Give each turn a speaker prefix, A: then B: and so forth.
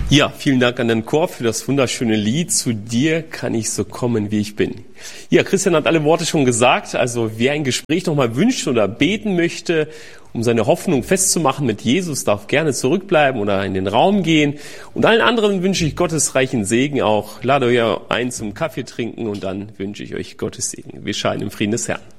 A: Ja, vielen Dank an den Chor für das wunderschöne Lied. Zu dir kann ich so kommen, wie ich bin. Ja, Christian hat alle Worte schon gesagt. Also wer ein Gespräch nochmal wünscht oder beten möchte, um seine Hoffnung festzumachen mit Jesus, darf gerne zurückbleiben oder in den Raum gehen. Und allen anderen wünsche ich Gottes reichen Segen auch. Lade euch ein zum Kaffee trinken und dann wünsche ich euch Gottes Segen. Wir scheiden im Frieden des Herrn.